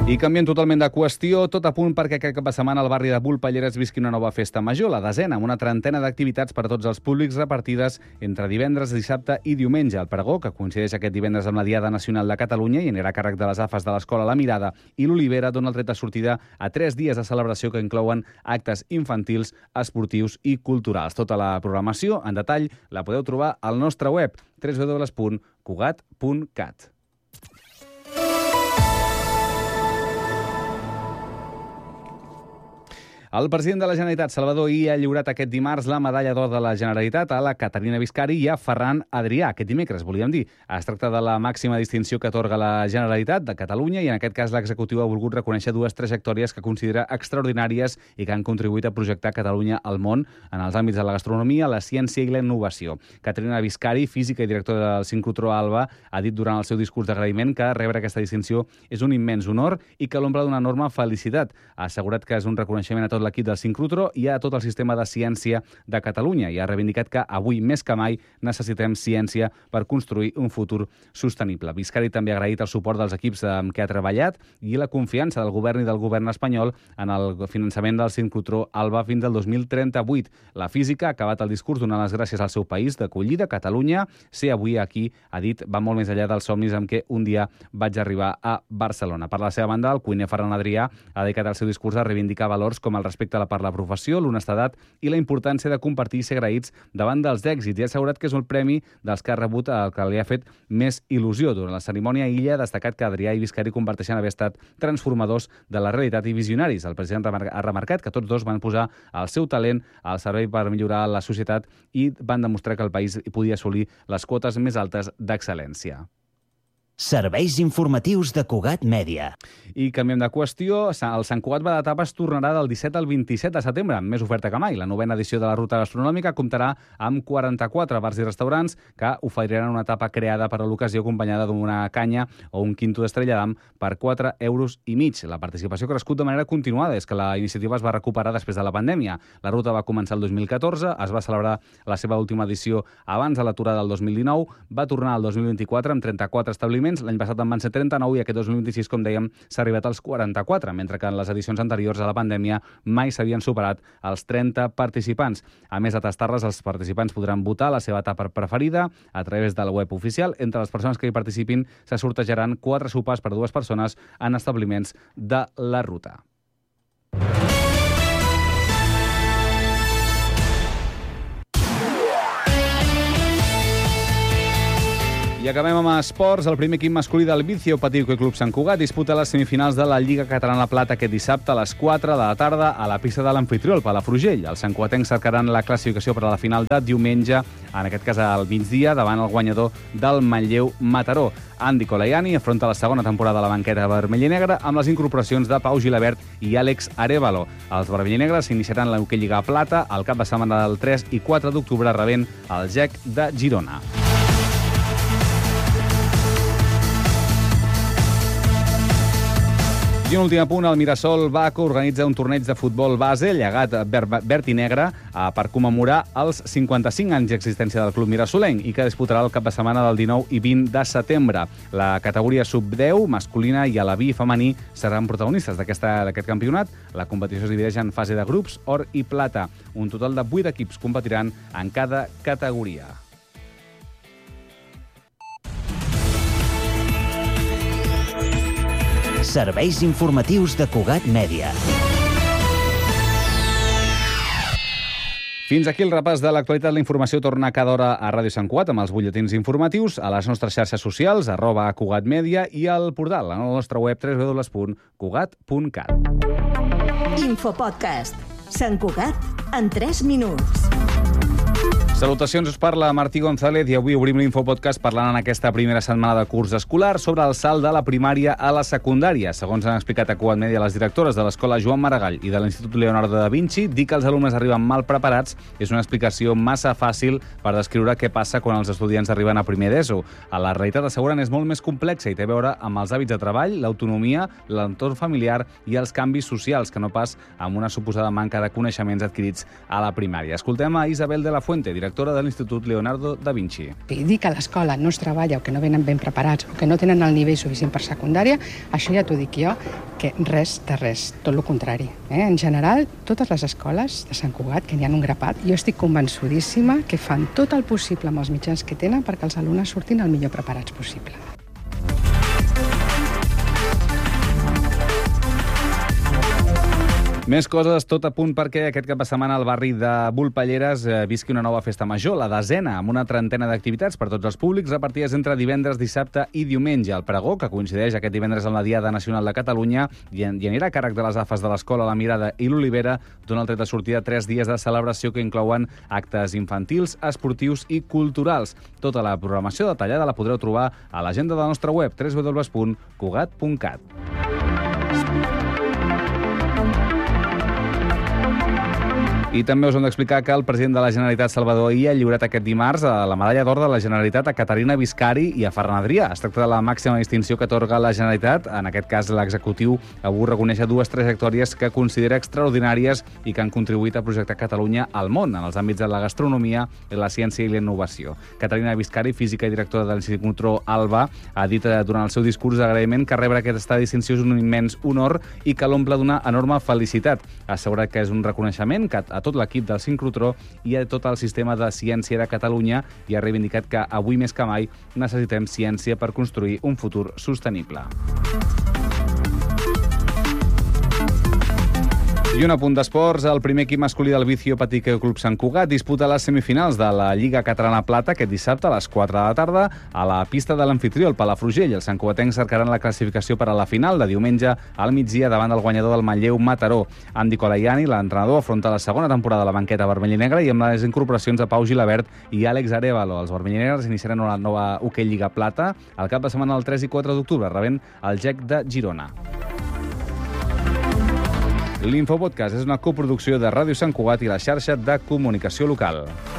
I canviem totalment de qüestió, tot a punt perquè aquest cap de setmana al barri de Volpelleres visqui una nova festa major, la desena, amb una trentena d'activitats per a tots els públics repartides entre divendres, dissabte i diumenge. El pregó, que coincideix aquest divendres amb la Diada Nacional de Catalunya i anirà a càrrec de les AFAs de l'Escola La Mirada i l'Olivera, dona el tret de sortida a 3 dies de celebració que inclouen actes infantils, esportius i culturals. Tota la programació, en detall, la podeu trobar al nostre web, www.cugat.cat. El president de la Generalitat, Salvador Illa, ha lliurat aquest dimarts la medalla d'or de la Generalitat a la Caterina Biscari i a Ferran Adrià. Aquest dimecres, volíem dir. Es tracta de la màxima distinció que atorga la Generalitat de Catalunya i en aquest cas l'executiu ha volgut reconèixer dues trajectòries que considera extraordinàries i que han contribuït a projectar Catalunya al món en els àmbits de la gastronomia, la ciència i la innovació. Caterina Biscari, física i directora del sincrotró Alba, ha dit durant el seu discurs d'agraïment que rebre aquesta distinció és un immens honor i que l'omple d'una enorme felicitat. Ha assegurat que és un reconeixement a tot l'equip del sincrotró i a tot el sistema de ciència de Catalunya i ha reivindicat que avui més que mai necessitem ciència per construir un futur sostenible. Biscari també ha agraït el suport dels equips amb què ha treballat i la confiança del govern i del govern espanyol en el finançament del sincrotró Alba fins al 2038. La física ha acabat el discurs donant les gràcies al seu país d'acollida, Catalunya. Ser avui aquí, ha dit, va molt més enllà dels somnis amb què un dia vaig arribar a Barcelona. Per la seva banda, el cuiner Ferran Adrià ha dedicat el seu discurs a reivindicar valors com el respecte per la professió, l'honestedat i la importància de compartir i ser agraïts davant dels èxits i ha assegurat que és el premi dels que ha rebut el que li ha fet més il·lusió. Durant la cerimònia, Illa ha destacat que Adrià i Biscari comparteixen haver estat transformadors de la realitat i visionaris. El president ha remarcat que tots dos van posar el seu talent al servei per millorar la societat i van demostrar que el país podia assolir les quotes més altes d'excel·lència. Serveis informatius de Cugat Mèdia. I canviem de qüestió. El Sant Cugat va d'etapes tornarà del 17 al 27 de setembre, amb més oferta que mai. La novena edició de la ruta gastronòmica comptarà amb 44 bars i restaurants que oferiran una etapa creada per a l'ocasió acompanyada d'una canya o un quinto d'estrella d'am per 4,5 euros. La participació ha crescut de manera continuada, és que la iniciativa es va recuperar després de la pandèmia. La ruta va començar el 2014, es va celebrar la seva última edició abans de l'aturada del 2019, va tornar al 2024 amb 34 establiments. L'any passat en van ser 39 i aquest 2026, com dèiem, s'ha arribat als 44, mentre que en les edicions anteriors a la pandèmia mai s'havien superat els 30 participants. A més de tastar-les, els participants podran votar la seva etapa preferida a través de la web oficial. Entre les persones que hi participin se sortejaran 4 sopars per 2 persones en establiments de la ruta. I acabem amb esports. El primer equip masculí del Vicio Patico Club Sant Cugat disputa les semifinals de la Lliga Catalana Plata aquest dissabte a les 4 de la tarda a la pista de l'Amfitrió, al Palafrugell. Els santcugatencs cercaran la classificació per a la final de diumenge, en aquest cas al migdia, davant el guanyador del Manlleu Mataró. Andy Colaiani afronta la segona temporada de la banqueta vermell i negra amb les incorporacions de Pau Gilabert i Àlex Arévalo. Els vermell i negres s'iniciaran l'Hockey Lliga Plata el cap de setmana del 3 i 4 d'octubre rebent el GEC de Girona. I un últim apunt, el Mirasol Baco organitza un torneig de futbol base llegat verd i negre per commemorar els 55 anys d'existència del club mirasolenc i que disputarà el cap de setmana del 19 i 20 de setembre. La categoria sub-10 masculina i alaví femení seran protagonistes d'aquest campionat. La competició es divideix en fase de grups, or i plata. Un total de 8 equips competiran en cada categoria. Serveis informatius de Cugat Mèdia. Fins aquí el repàs de l'actualitat. La informació torna cada hora a Ràdio Sant Cugat amb els butlletins informatius, a les nostres xarxes socials, @cugatmedia i al portal, al nostre web www.cugat.cat. Infopodcast. Sant Cugat en 3 minuts. Salutacions, us parla Martí González i avui obrim l'Infopodcast parlant en aquesta primera setmana de curs escolar sobre el salt de la primària a la secundària. Segons han explicat a Cugat Mèdia les directores de l'Escola Joan Maragall i de l'Institut Leonardo da Vinci, dir que els alumnes arriben mal preparats és una explicació massa fàcil per descriure què passa quan els estudiants arriben a primer d'ESO. A la realitat, asseguren, és molt més complexa i té a veure amb els hàbits de treball, l'autonomia, l'entorn familiar i els canvis socials, que no pas amb una suposada manca de coneixements adquirits a la primària. Escoltem a Isabel de la Fuente, directora directora de l'Institut Leonardo da Vinci. Dir que a l'escola no es treballa o que no venen ben preparats o que no tenen el nivell suficient per secundària, això ja t'ho dic jo, que res de res, tot el contrari. En general, totes les escoles de Sant Cugat, que n'hi ha un grapat, jo estic convençudíssima que fan tot el possible amb els mitjans que tenen perquè els alumnes surtin el millor preparats possible. Més coses, tot a punt perquè aquest cap de setmana al barri de Volpelleres visqui una nova festa major, la 10ª, amb una trentena d'activitats per tots els públics repartides entre divendres, dissabte i diumenge. El pregó, que coincideix aquest divendres amb la Diada Nacional de Catalunya, i anirà a càrrec de les AFES de l'Escola, la Mirada i l'Olivera, dona el tret de sortida 3 dies de celebració que inclouen actes infantils, esportius i culturals. Tota la programació detallada la podreu trobar a l'agenda de la nostra web, www.cugat.cat. I també us hem d'explicar que el president de la Generalitat, Salvador Illa, ha lliurat aquest dimarts la medalla d'or de la Generalitat a Caterina Biscari i a Ferran Adrià. Es tracta de la màxima distinció que atorga la Generalitat. En aquest cas, l'executiu avui reconeix dues trajectòries que considera extraordinàries i que han contribuït a projectar Catalunya al món, en els àmbits de la gastronomia, la ciència i la innovació. Caterina Biscari, física i directora de l'Institut Control Alba, ha dit durant el seu discurs d'agraïment que rebre aquesta distinció és un immens honor i que l'omple d'una enorme felicitat. Ha assegurat que és un reconeixement que a tot l'equip del sincrotró i a tot el sistema de ciència de Catalunya i ha reivindicat que avui més que mai necessitem ciència per construir un futur sostenible. I un apunt d'esports, el primer equip masculí del Vicio Patique Club Sant Cugat disputa les semifinals de la Lliga Catalana Plata aquest dissabte a les 4 de la tarda a la pista de l'Amfitrió, el Palafrugell. Els santcugatencs cercaran la classificació per a la final de diumenge al migdia davant del guanyador del Manlleu Mataró. Andy Colaiani, l'entrenador, afronta la segona temporada de la banqueta vermell i negra i amb les incorporacions de Pau Gilabert i Àlex Arévalo. Els vermell i negres iniciaran una nova Hockey Lliga Plata el cap de setmana del 3 i 4 d'octubre, rebent el GEC de Girona. L'Infopodcast és una coproducció de Ràdio Sant Cugat i la xarxa de comunicació local.